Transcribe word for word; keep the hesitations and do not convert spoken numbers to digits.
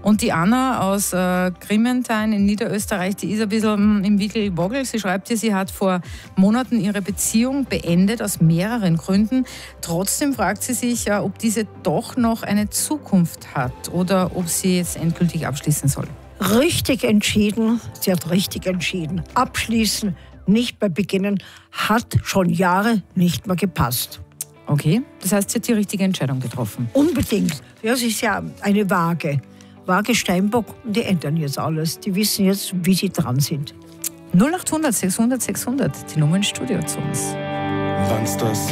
Und die Anna aus äh, Grimmenthein in Niederösterreich, die ist ein bisschen im Wickelwoggel. Sie schreibt hier, sie hat vor Monaten ihre Beziehung beendet, aus mehreren Gründen. Trotzdem fragt sie sich, äh, ob diese doch noch eine Zukunft hat oder ob sie jetzt endgültig abschließen soll. Richtig entschieden, sie hat richtig entschieden. Abschließen, nicht mehr beginnen, hat schon Jahre nicht mehr gepasst. Okay, das heißt, sie hat die richtige Entscheidung getroffen. Unbedingt. Ja, es ist ja eine Waage. Waage Steinbock, und die ändern jetzt alles. Die wissen jetzt, wie sie dran sind. null acht hundert sechshundert sechshundert, die Nummer ins Studio zu uns. Wann's das